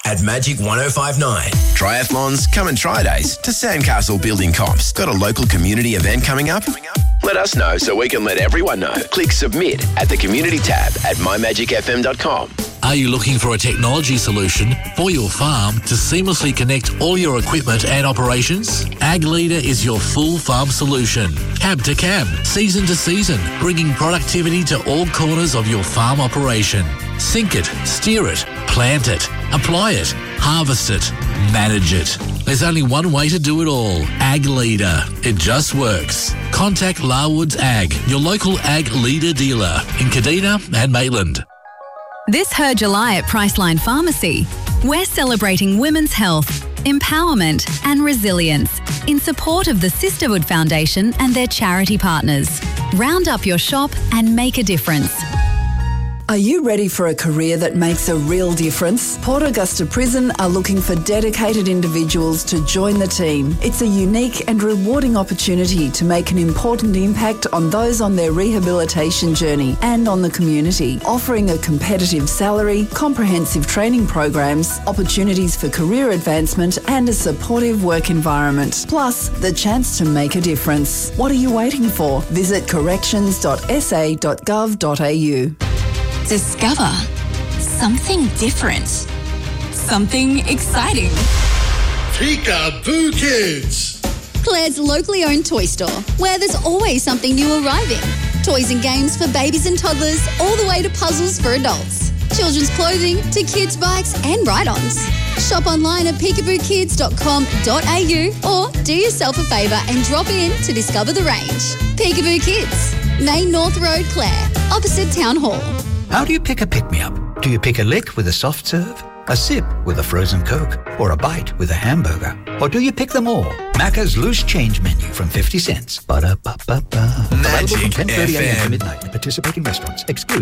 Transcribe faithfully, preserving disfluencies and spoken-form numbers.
at Magic one oh five point nine. Triathlons, come and try days to Sandcastle Building Comps. Got a local community event coming up? Let us know so we can let everyone know. Click submit at the community tab at my magic f m dot com. Are you looking for a technology solution for your farm to seamlessly connect all your equipment and operations? Ag Leader is your full farm solution. Cab to cab, season to season, bringing productivity to all corners of your farm operation. Sync it, steer it, plant it, apply it, harvest it, manage it. There's only one way to do it all. Ag Leader. It just works. Contact Larwoods Ag, your local Ag Leader dealer in Kadina and Maitland. This Her July at Priceline Pharmacy, we're celebrating women's health, empowerment and resilience in support of the Sisterhood Foundation and their charity partners. Round up your shop and make a difference. Are you ready for a career that makes a real difference? Port Augusta Prison are looking for dedicated individuals to join the team. It's a unique and rewarding opportunity to make an important impact on those on their rehabilitation journey and on the community, offering a competitive salary, comprehensive training programs, opportunities for career advancement and a supportive work environment. Plus, the chance to make a difference. What are you waiting for? Visit corrections dot s a dot gov dot a u. Discover something different, something exciting. Peekaboo Kids! Claire's locally owned toy store, where there's always something new arriving. Toys and games for babies and toddlers, all the way to puzzles for adults. Children's clothing to kids' bikes and ride-ons. Shop online at peekaboo kids dot com dot a u or do yourself a favour and drop in to discover the range. Peekaboo Kids, Main North Road, Clare, opposite Town Hall. How do you pick a pick-me-up? Do you pick a lick with a soft serve, a sip with a frozen Coke, or a bite with a hamburger? Or do you pick them all? Macca's loose change menu from fifty cents. Ba-da-ba-ba-ba. Magic Available from ten thirty a m F M. to midnight at participating restaurants. Exclude